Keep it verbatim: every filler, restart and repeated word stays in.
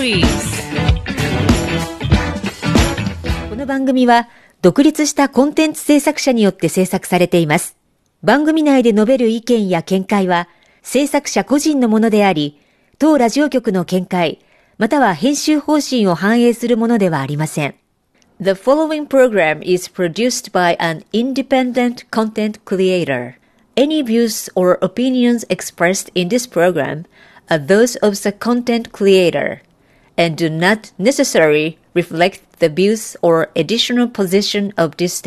Stories。 この番組は独立したコンテンツ制作者によって制作されています。番組内で述べる意見や見解は制作者個人のものであり、当ラジオ局の見解、または編集方針を反映するものではありません。The following program is produced by an independent content creator. Any views or opinions expressed in this program are those of the content creator and do not necessarily reflect the views or editorial position of this station.